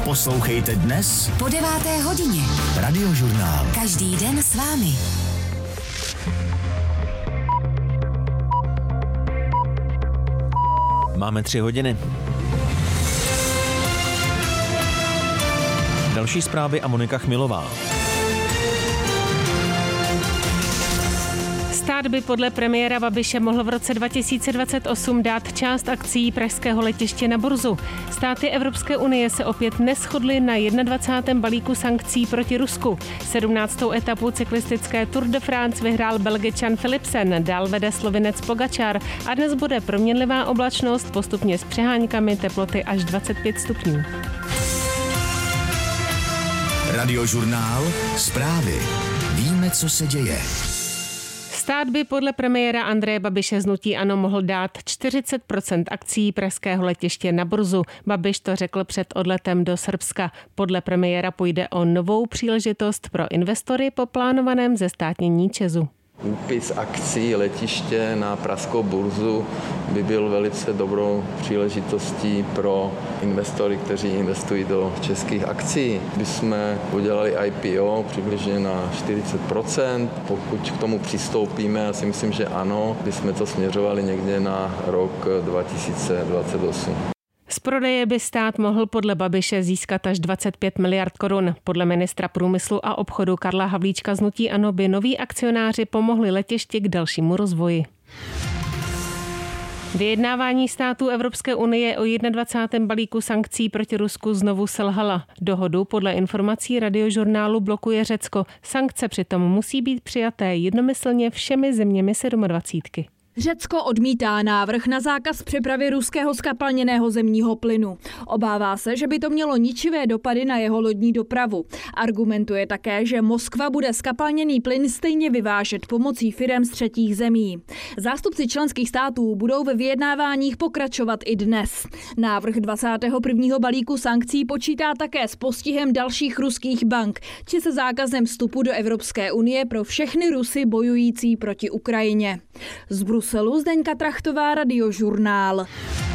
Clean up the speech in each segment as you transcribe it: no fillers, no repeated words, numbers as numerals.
Poslouchejte dnes po 9. hodině. Radiožurnál. Každý den s vámi. Máme 3 hodiny. Další zprávy a Monika Chmilová. Stát by podle premiéra Babiše mohl v roce 2028 dát část akcií pražského letiště na burzu. Státy Evropské unie se opět neshodly na 21. balíku sankcí proti Rusku. 17. etapu cyklistické Tour de France vyhrál Belgičan Philipsen, dál vede Slovinec Pogačar a dnes bude proměnlivá oblačnost, postupně s přeháňkami, teploty až 25 stupňů. Radiožurnál. Zprávy. Víme, co se děje. Stát by podle premiéra Andreje Babiše z hnutí ANO mohl dát 40% akcií pražského letiště na burzu. Babiš to řekl před odletem do Srbska. Podle premiéra půjde o novou příležitost pro investory po plánovaném zestátnění ČEZu. Úpis akcí letiště na pražskou burzu by byl velice dobrou příležitostí pro investory, kteří investují do českých akcií. Bychom udělali IPO přibližně na 40%. Pokud k tomu přistoupíme, já si myslím, že ano, bychom to směřovali někde na rok 2028. Z prodeje by stát mohl podle Babiše získat až 25 miliard korun. Podle ministra průmyslu a obchodu Karla Havlíčka z hnutí ANO by noví akcionáři pomohli letišti k dalšímu rozvoji. Vyjednávání států Evropské unie o 21. balíku sankcí proti Rusku znovu selhala. Dohodu podle informací Radiožurnálu blokuje Řecko. Sankce přitom musí být přijaté jednomyslně všemi zeměmi 27. Řecko odmítá návrh na zákaz přepravy ruského zkapalněného zemního plynu. Obává se, že by to mělo ničivé dopady na jeho lodní dopravu. Argumentuje také, že Moskva bude zkapalněný plyn stejně vyvážet pomocí firem z třetích zemí. Zástupci členských států budou ve vyjednáváních pokračovat i dnes. Návrh 21. balíku sankcí počítá také s postihem dalších ruských bank, či se zákazem vstupu do Evropské unie pro všechny Rusy bojující proti Ukrajině. Z Bruselu Zdeňka Trachtová, Radiožurnál.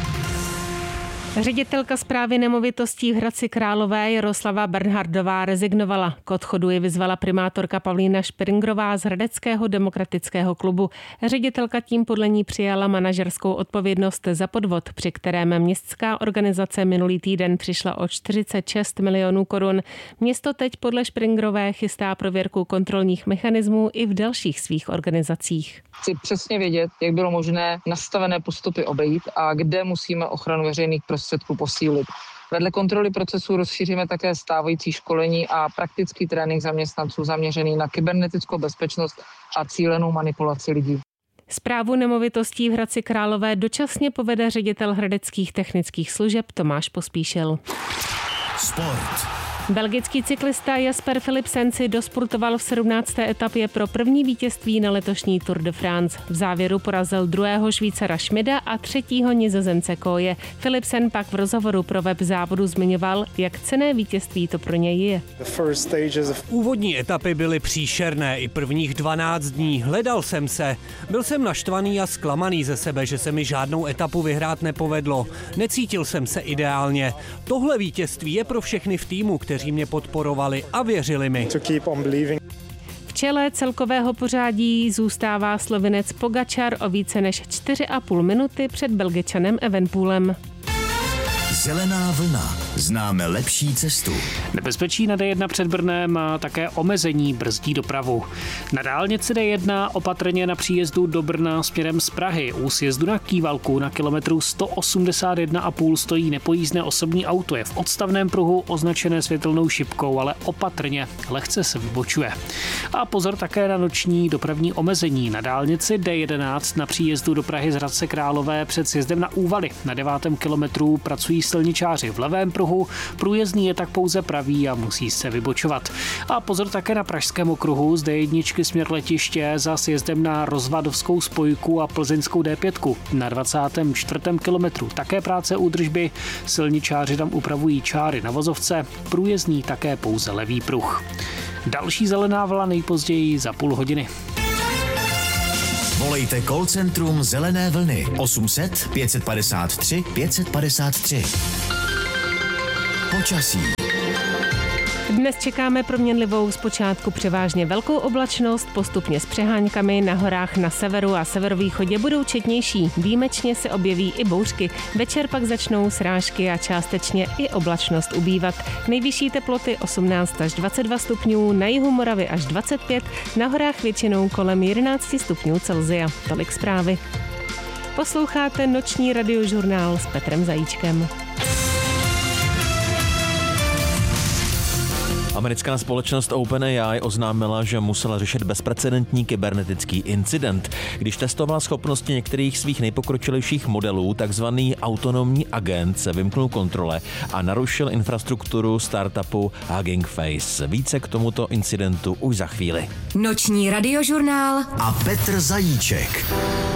Ředitelka správy nemovitostí v Hradci Králové Jaroslava Bernhardová rezignovala. K odchodu ji vyzvala primátorka Pavlína Špringrová z Hradeckého demokratického klubu. Ředitelka tím podle ní přijala manažerskou odpovědnost za podvod, při kterém městská organizace minulý týden přišla o 46 milionů korun. Město teď podle Špringrové chystá prověrku kontrolních mechanismů i v dalších svých organizacích. Chci přesně vědět, jak bylo možné nastavené postupy obejít a kde musíme ochranu veřejných prostředků posílit. Vedle kontroly procesu rozšíříme také stávající školení a praktický trénink zaměstnanců zaměřený na kybernetickou bezpečnost a cílenou manipulaci lidí. Správu nemovitostí v Hradci Králové dočasně povede ředitel hradeckých technických služeb Tomáš Pospíšil. Sport. Belgický cyklista Jasper Philipsen si dospurtoval v 17. etapě pro první vítězství na letošní Tour de France. V závěru porazil druhého Švýcara Schmida a třetího Nizozemce Koje. Philipsen pak v rozhovoru pro web závodu zmiňoval, jak cenné vítězství to pro něj je. Úvodní etapy byly příšerné i prvních 12 dní. Hledal jsem se. Byl jsem naštvaný a zklamaný ze sebe, že se mi žádnou etapu vyhrát nepovedlo. Necítil jsem se ideálně. Tohle vítězství je pro všechny v týmu, kteří mě podporovali a věřili mi. V čele celkového pořádí zůstává Slovinec Pogačar o více než 4,5 minuty před Belgičanem Evenepoelem. Zelená vlna. Známe lepší cestu. Nebezpečí na D1 před Brnem a také omezení brzdí dopravu. Na dálnici D1 opatrně na příjezdu do Brna směrem z Prahy. U sjezdu na Kývalku na kilometru 181,5 stojí nepojízdné osobní auto. Je v odstavném pruhu označené světelnou šipkou, ale opatrně, lehce se vybočuje. A pozor také na noční dopravní omezení. Na dálnici D11 na příjezdu do Prahy z Hradce Králové před sjezdem na Úvaly. Na 9. kilometru pracují silničáři v levém pruhu, průjezdný je tak pouze pravý a musí se vybočovat. A pozor také na pražském okruhu z D1 směr letiště za sjezdem na Rozvadovskou spojku a plzeňskou D5. Na 24. kilometru také práce údržby, silničáři tam upravují čáry na vozovce, průjezdný také pouze levý pruh. Další zelená vlna nejpozději za půl hodiny. Volejte call centrum Zelené vlny 800 553 553. Počasí. Dnes čekáme proměnlivou zpočátku převážně velkou oblačnost, postupně s přeháňkami, na horách na severu a severovýchodě budou četnější. Výjimečně se objeví i bouřky. Večer pak začnou srážky a částečně i oblačnost ubývat. Nejvyšší teploty 18 až 22 stupňů, na jihu Moravy až 25, na horách většinou kolem 11 stupňů Celsia. Tolik zprávy. Posloucháte noční radiožurnál s Petrem Zajíčkem. Americká společnost OpenAI oznámila, že musela řešit bezprecedentní kybernetický incident, když testovala schopnosti některých svých nejpokročilejších modelů, takzvaný autonomní agent se vymknul kontrole a narušil infrastrukturu startupu Hugging Face. Více k tomuto incidentu už za chvíli. Noční radiožurnál a Petr Zajíček.